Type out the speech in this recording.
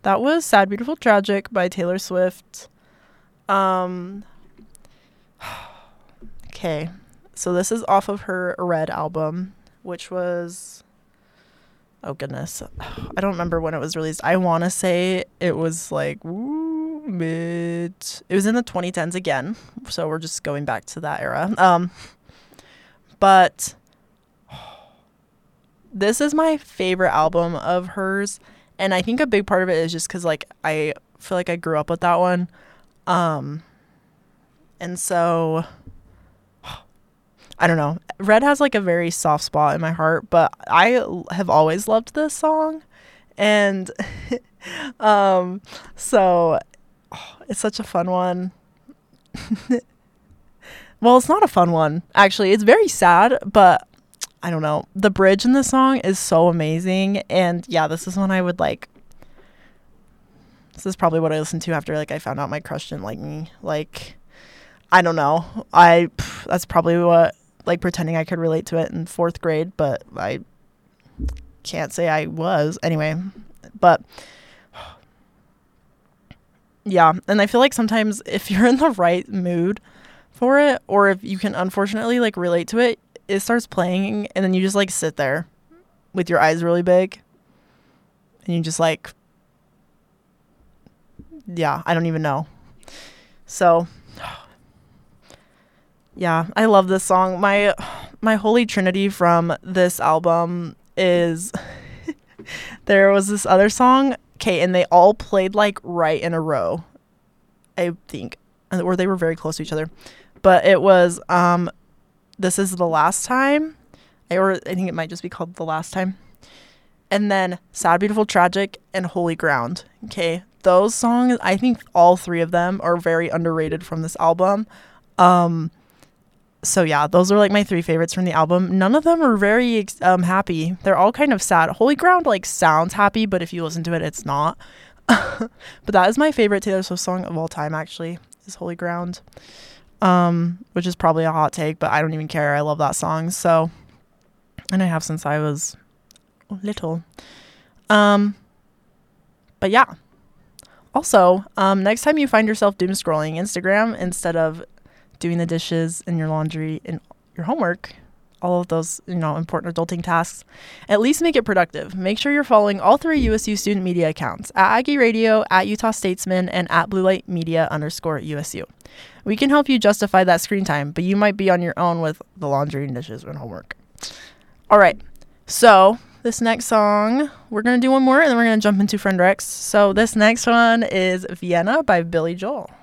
that was Sad, Beautiful, Tragic by Taylor Swift. Okay, so this is off of her Red album, which was, oh goodness, I don't remember when it was released. I want to say it was like it was in the 2010s again, so we're just going back to that era. But this is my favorite album of hers, and I think a big part of it is just because like I feel like I grew up with that one, and so I don't know. Red has like a very soft spot in my heart, but I have always loved this song, and so it's such a fun one. Well, it's not a fun one actually. It's very sad, but I don't know. The bridge in the song is so amazing, and yeah, this is one I would like. This is probably what I listened to after like I found out my crush didn't like me. Like, I don't know. That's probably what, like, pretending I could relate to it in 4th grade, but I can't say I was anyway. But yeah, and I feel like sometimes if you're in the right mood for it, or if you can unfortunately like relate to it, it starts playing and then you just like sit there with your eyes really big and you just like, yeah, I don't even know. So yeah, I love this song. My holy trinity from this album is there was this other song, okay, and they all played like right in a row, I think, or they were very close to each other, but it was This Is the Last Time, or I think it might just be called The Last Time, and then Sad, Beautiful, Tragic, and Holy Ground. Okay, those songs, I think all 3 of them are very underrated from this album. So yeah, those are like my 3 favorites from the album. None of them are very happy. They're all kind of sad. Holy Ground like sounds happy, but if you listen to it, it's not. But that is my favorite Taylor Swift song of all time, actually, is Holy Ground. Which is probably a hot take, but I don't even care. I love that song. So, and I have since I was little. But yeah. Also, next time you find yourself doom scrolling Instagram instead of doing the dishes and your laundry and your homework, all of those, important adulting tasks, at least make it productive. Make sure you're following all 3 USU student media accounts, at Aggie Radio, at Utah Statesman, and at Blue Light Media _USU. We can help you justify that screen time, but you might be on your own with the laundry and dishes and homework. All right, so this next song, we're going to do one more, and then we're going to jump into Friend Rex. So this next one is Vienna by Billy Joel.